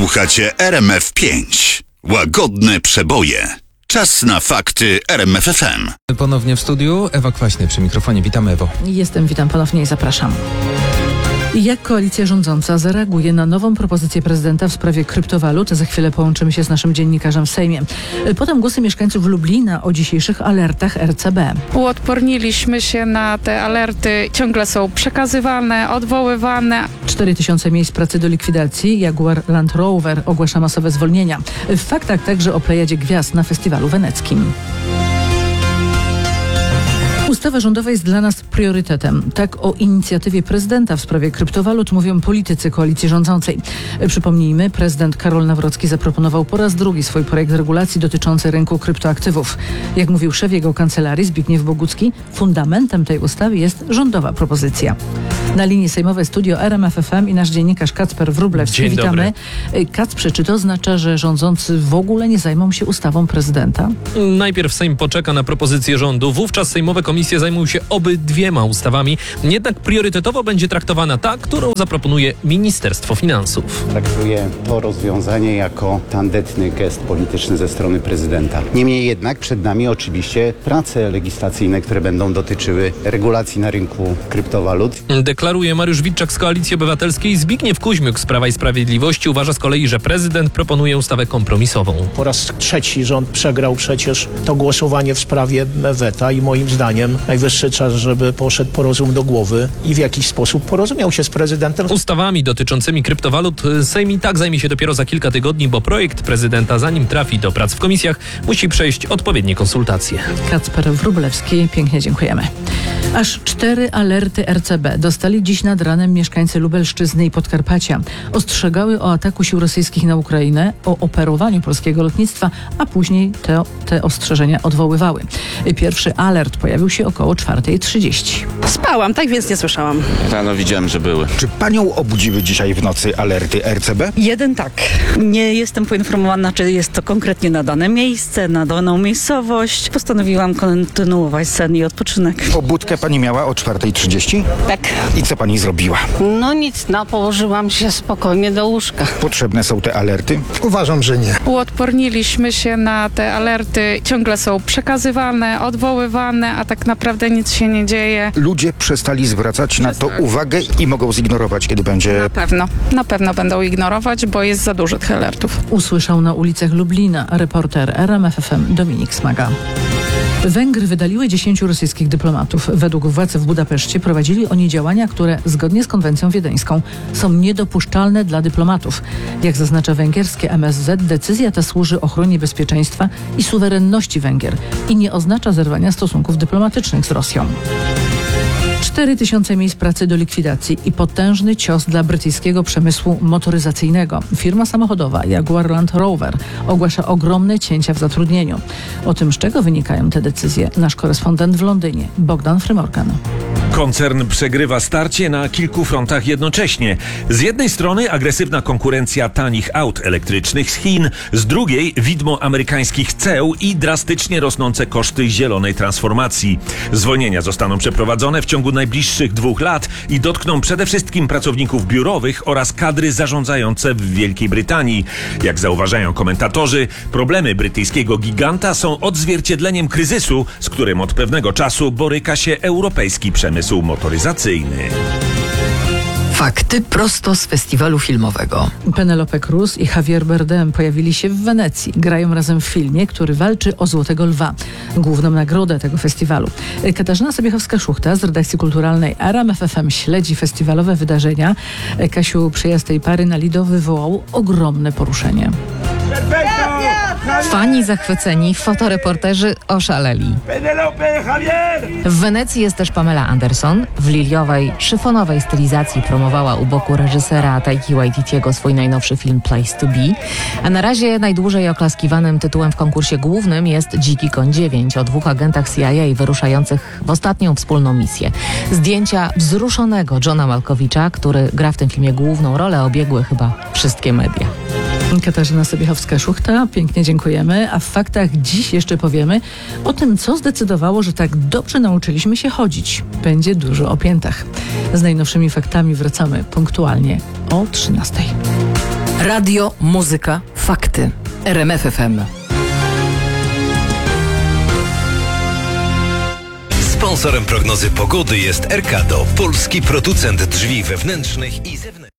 Słuchacie RMF5. Łagodne przeboje. Czas na fakty RMF FM. Ponownie w studiu Ewa Kwaśny przy mikrofonie. Witam, Ewo. Witam ponownie i zapraszam. Jak koalicja rządząca zareaguje na nową propozycję prezydenta w sprawie kryptowalut? Za chwilę połączymy się z naszym dziennikarzem w Sejmie. Potem głosy mieszkańców Lublina o dzisiejszych alertach RCB. Uodporniliśmy się na te alerty. Ciągle są przekazywane, odwoływane. 4000 miejsc pracy do likwidacji. Jaguar Land Rover ogłasza masowe zwolnienia. W faktach także o plejadzie gwiazd na festiwalu weneckim. Ustawa rządowa jest dla nas priorytetem. Tak o inicjatywie prezydenta w sprawie kryptowalut mówią politycy koalicji rządzącej. Przypomnijmy, prezydent Karol Nawrocki zaproponował po raz drugi swój projekt regulacji dotyczący rynku kryptoaktywów. Jak mówił szef jego kancelarii Zbigniew Bogucki, fundamentem tej ustawy jest rządowa propozycja. Na linii sejmowej studio RMF FM i nasz dziennikarz Kacper Wróblewski. Dzień Witamy. dobry. Kacprze, czy to oznacza, że rządzący w ogóle nie zajmą się ustawą prezydenta? Najpierw Sejm poczeka na propozycję rządu, wówczas sejmowe komisje zajmują się obydwiema ustawami. Jednak priorytetowo będzie traktowana ta, którą zaproponuje Ministerstwo Finansów. Traktuję to rozwiązanie jako tandetny gest polityczny ze strony prezydenta. Niemniej jednak przed nami oczywiście prace legislacyjne, które będą dotyczyły regulacji na rynku kryptowalut. Deklaruje Mariusz Witczak z Koalicji Obywatelskiej. Zbigniew Kuźmiuk z Prawa i Sprawiedliwości uważa z kolei, że prezydent proponuje ustawę kompromisową. Po raz trzeci rząd przegrał przecież to głosowanie w sprawie weta i moim zdaniem najwyższy czas, żeby poszedł po rozum do głowy i w jakiś sposób porozumiał się z prezydentem. Ustawami dotyczącymi kryptowalut Sejm i tak zajmie się dopiero za kilka tygodni, bo projekt prezydenta, zanim trafi do prac w komisjach, musi przejść odpowiednie konsultacje. Kacper Wróblewski, pięknie dziękujemy. Aż 4 alerty RCB dostali dziś nad ranem mieszkańcy Lubelszczyzny i Podkarpacia. Ostrzegały o ataku sił rosyjskich na Ukrainę, o operowaniu polskiego lotnictwa, a później te ostrzeżenia odwoływały. Pierwszy alert pojawił się około 4:30. Spałam, tak więc nie słyszałam. Rano widziałem, że były. Czy panią obudziły dzisiaj w nocy alerty RCB? Jeden tak. Nie jestem poinformowana, czy jest to konkretnie na dane miejsce, na daną miejscowość. Postanowiłam kontynuować sen i odpoczynek. Pobudkę pani miała o 4:30? Tak. I co pani zrobiła? No nic, położyłam się spokojnie do łóżka. Potrzebne są te alerty? Uważam, że nie. Uodporniliśmy się na te alerty. Ciągle są przekazywane, odwoływane, a tak naprawdę nic się nie dzieje. Ludzie przestali zwracać na to uwagę i mogą zignorować, kiedy będzie... Na pewno będą ignorować, bo jest za dużo tych alertów. Usłyszał na ulicach Lublina reporter RMF FM Dominik Smaga. Węgry wydaliły 10 rosyjskich dyplomatów. Według władz w Budapeszcie prowadzili oni działania, które zgodnie z konwencją wiedeńską są niedopuszczalne dla dyplomatów. Jak zaznacza węgierskie MSZ, decyzja ta służy ochronie bezpieczeństwa i suwerenności Węgier i nie oznacza zerwania stosunków dyplomatycznych z Rosją. 4000 miejsc pracy do likwidacji i potężny cios dla brytyjskiego przemysłu motoryzacyjnego. Firma samochodowa Jaguar Land Rover ogłasza ogromne cięcia w zatrudnieniu. O tym, z czego wynikają te decyzje, nasz korespondent w Londynie, Bogdan Frymorgan. Koncern przegrywa starcie na kilku frontach jednocześnie. Z jednej strony agresywna konkurencja tanich aut elektrycznych z Chin, z drugiej widmo amerykańskich ceł i drastycznie rosnące koszty zielonej transformacji. Zwolnienia zostaną przeprowadzone w ciągu najbliższych 2 lat i dotkną przede wszystkim pracowników biurowych oraz kadry zarządzające w Wielkiej Brytanii. Jak zauważają komentatorzy, problemy brytyjskiego giganta są odzwierciedleniem kryzysu, z którym od pewnego czasu boryka się europejski przemysł motoryzacyjny. Fakty prosto z festiwalu filmowego. Penelope Cruz i Javier Bardem pojawili się w Wenecji. Grają razem w filmie, który walczy o Złotego Lwa, główną nagrodę tego festiwalu. Katarzyna Sobiechowska-Szuchta z redakcji kulturalnej RMF FM śledzi festiwalowe wydarzenia. Kasiu, przyjazd tej pary na Lido wywołał ogromne poruszenie. Fani zachwyceni, fotoreporterzy oszaleli. W Wenecji jest też Pamela Anderson. W liliowej, szyfonowej stylizacji promowała u boku reżysera Taiki Waititiego swój najnowszy film Place to Be. A na razie najdłużej oklaskiwanym tytułem w konkursie głównym jest Dziki Koń 9 o 2 agentach CIA wyruszających w ostatnią wspólną misję. Zdjęcia wzruszonego Johna Malkowicza, który gra w tym filmie główną rolę, obiegły chyba wszystkie media. Katarzyna Sobiechowska-Szuchta, pięknie dziękujemy. A w faktach dziś jeszcze powiemy o tym, co zdecydowało, że tak dobrze nauczyliśmy się chodzić. Będzie dużo o piętach. Z najnowszymi faktami wracamy punktualnie o 13:00. Radio, muzyka, fakty. RMF FM. Sponsorem prognozy pogody jest Erkado, polski producent drzwi wewnętrznych i zewnętrznych.